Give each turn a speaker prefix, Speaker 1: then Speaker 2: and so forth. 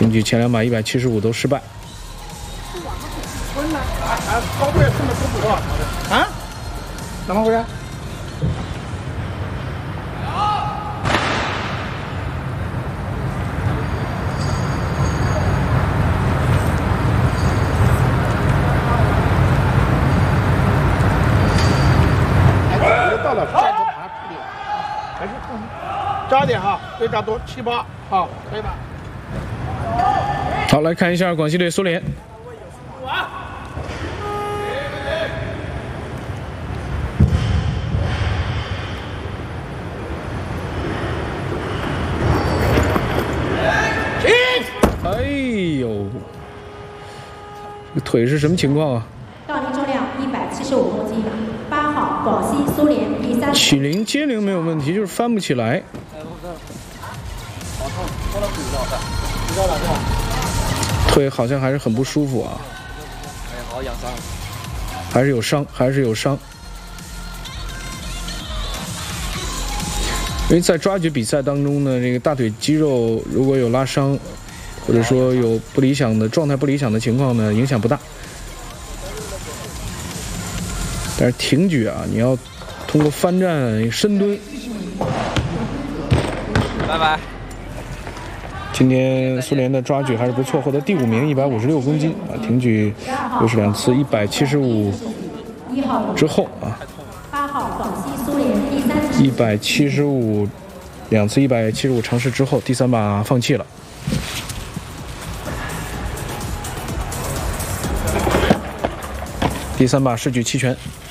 Speaker 1: 挺举前2把175都失败。
Speaker 2: 高队这么都不错啊？怎么回事？到了3分盘处理，还是扎点啊，别扎多7、8，好，可以吧？
Speaker 1: 好，来看一下广西队苏联。哎呦，这个腿是什么情况啊？
Speaker 3: 倒立重量175公斤，8号广西苏联第3。
Speaker 1: 起灵接灵没有问题，就是翻不起来。腿好像还是很不舒服啊。
Speaker 4: 好养伤。
Speaker 1: 还是有伤，还是有伤。因为在抓举比赛当中呢，这个大腿肌肉如果有拉伤，或者说有不理想的状态、不理想的情况呢，影响不大。但是挺举啊，你要通过翻站、深蹲。
Speaker 4: 拜拜。
Speaker 1: 今天苏联的抓举还是不错，获得第5名，156公斤啊，挺举又是2次175之后啊。
Speaker 3: 8号广西苏联第3。
Speaker 1: 175，2次175尝试之后，第3把放弃了。第3把试举弃权。